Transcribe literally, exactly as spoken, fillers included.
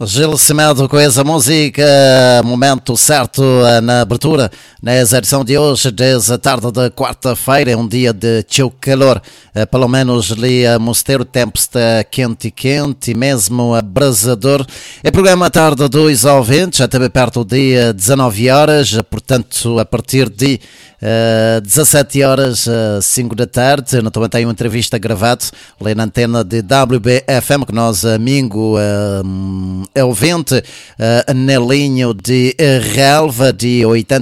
Gil Semedo com essa música, momento certo na abertura, nessa edição de hoje, desde a tarde da quarta-feira, é um dia de teu calor, pelo menos ali a Mosteiro, o tempo está quente e quente, e mesmo abrasador. É programa à tarde dos ouvintes, até bem perto do dia dezanove horas, portanto a partir de Uh, dezassete horas, uh, cinco da tarde. Eu também tenho uma entrevista gravada ali na antena de W B F M, que nós amigo uh, é ouvinte uh, Nelinho de Relva de oitenta